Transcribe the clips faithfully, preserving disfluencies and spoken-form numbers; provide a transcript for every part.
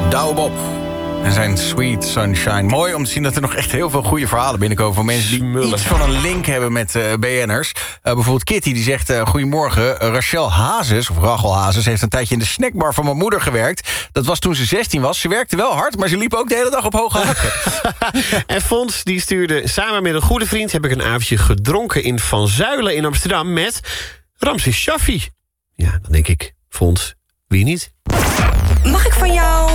Douwe Bob en zijn Sweet Sunshine. Mooi om te zien dat er nog echt heel veel goede verhalen binnenkomen... van mensen die Smullen. iets van een link hebben met uh, B N'ers. Uh, bijvoorbeeld Kitty, die zegt... Uh, Goedemorgen, uh, Rachel Hazes, of Rachel Hazes... heeft een tijdje in de snackbar van mijn moeder gewerkt. Dat was toen ze zestien was. Ze werkte wel hard, maar ze liep ook de hele dag op hoge hakken. En Fons die stuurde... Samen met een goede vriend heb ik een avondje gedronken... in Van Zuilen in Amsterdam met Ramses Shaffi. Ja, dan denk ik, Fons, wie niet? Mag ik van jou...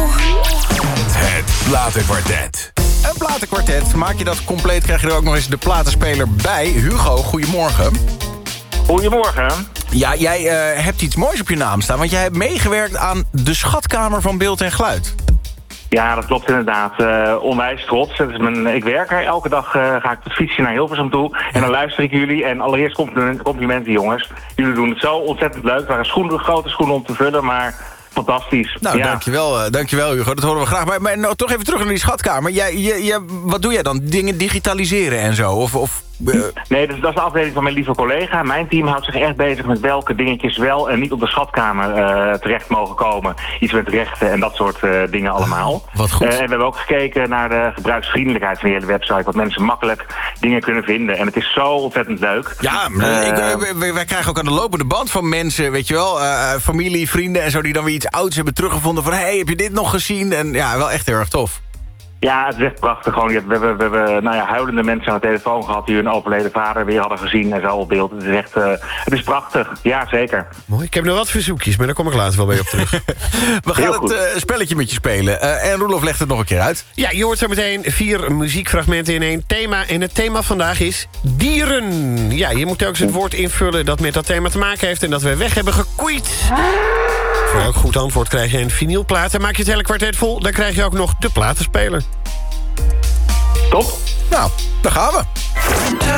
Het Platenkwartet. Een platenkwartet. Maak je dat compleet, krijg je er ook nog eens de platenspeler bij. Hugo, goedemorgen. Goedemorgen. Ja, jij uh, hebt iets moois op je naam staan... want jij hebt meegewerkt aan de schatkamer van Beeld en Geluid. Ja, dat klopt inderdaad. Uh, onwijs trots. Het is mijn, ik werk er. Elke dag uh, ga ik met fietsje naar Hilversum toe. En dan luister ik jullie. En allereerst complimenten, complimenten jongens. Jullie doen het zo ontzettend leuk. Het waren schoenen, grote schoenen om te vullen, maar... fantastisch. Nou, ja. dankjewel, uh, dankjewel Hugo, dat horen we graag. Maar, maar nou, toch even terug naar die schatkamer. Jij, je, je, wat doe jij dan? Dingen digitaliseren en zo? Of, of, uh... Nee, dat is, dat is de afdeling van mijn lieve collega. Mijn team houdt zich echt bezig met welke dingetjes wel en niet op de schatkamer uh, terecht mogen komen. Iets met rechten en dat soort uh, dingen allemaal. Wat goed. Uh, en we hebben ook gekeken naar de gebruiksvriendelijkheid van de hele website. Wat mensen makkelijk dingen kunnen vinden. En het is zo ontzettend leuk. Ja, maar uh, ik, wij, wij krijgen ook aan de lopende band van mensen, weet je wel, uh, familie, vrienden en zo, die dan weer iets ouds hebben teruggevonden van, hé, hey, heb je dit nog gezien? En ja, wel echt heel erg tof. Ja, het is echt prachtig. Gewoon, we hebben, we hebben nou ja, huilende mensen aan de telefoon gehad... die hun overleden vader weer hadden gezien en zo op beeld. Het is echt, uh, het is prachtig. Ja, zeker. Mooi. Ik heb nog wat verzoekjes, maar daar kom ik later wel bij op terug. We gaan het uh, spelletje met je spelen. Uh, en Roelof legt het nog een keer uit. Ja, je hoort zo meteen vier muziekfragmenten in één thema. En het thema vandaag is dieren. Ja, je moet telkens het woord invullen dat met dat thema te maken heeft... en dat we weg hebben gekoeid. Voor elk goed antwoord krijg je een vinylplaat. En maak je het hele kwartet vol, dan krijg je ook nog de platenspeler. Top. Nou, daar gaan we.